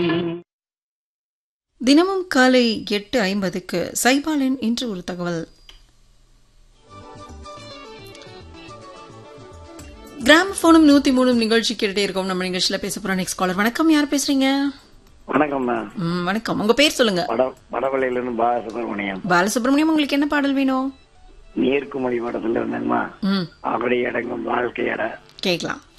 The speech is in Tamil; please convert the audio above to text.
தினமும் காலை 8:50க்கு சைபாலின் இன்று ஒரு தகவல். கிராமபோனும் 103 நிகழ்ச்சி கேட்டுட்டே இருக்கோம். நம்ம நிகழ்ச்சியில பேச போற நெக்ஸ்ட் காலர். வணக்கம், யார் பேசுறீங்க? வணக்கம். வணக்கம், உங்க பேர் சொல்லுங்க. வடவளையிலிருந்து பாலசுப்ரமணியம். பாலசுப்ரமணியம், உங்களுக்கு என்ன பாடல் வேணும்? நீர்க்குமணி படத்துல இருந்தேங்கம்மா. அப்படி அடங்கும் வாழ்க்கையட கேட்கலாம்.